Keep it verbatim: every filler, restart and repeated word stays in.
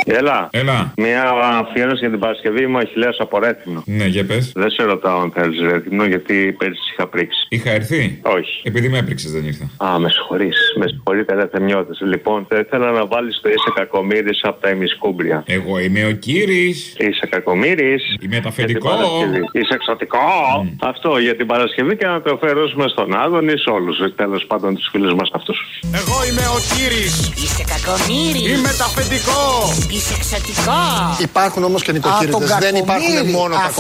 Έλα. Έλα. Μια αφιέρωση για την Παρασκευή μου, Αχιλλέας από Ρέθυμνο. Ναι, για πες. Δεν σε ρωτάω αν θέλεις Ρέθυμνο, γιατί πέρυσι είχα πρίξει. Είχα έρθει. Όχι. Επειδή με έπριξες δεν ήρθα. Α, με συγχωρείς. Με συγχωρείτε, δεν θεμιώτες. Λοιπόν, θα ήθελα να βάλεις το Είσαι Κακομοίρης από τα ημισκούμπρια. Εγώ είμαι ο Κύρις. Είσαι Κακομοίρης. Είμαι το αφεντικό. Είσαι εξωτικό. Mm. Αυτό για την Παρασκευή και να το αφαιρώσουμε στον Άδωνη, σε όλους. Τέλος πάντων, τους φίλους μας αυτούς. Εγώ είμαι ο Κύρις. Είσαι Κακομοίρης. Είμαι το αφεντικό. Είσαι εξωτικό. Υπάρχουν όμως και νοικοκύριδες. Δεν υπάρχουν μόνο